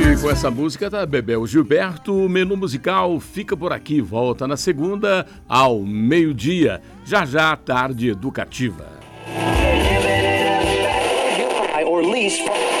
E com essa música da Bebel Gilberto, o Menu Musical fica por aqui. Volta na segunda, ao meio-dia. Já já, Tarde Educativa.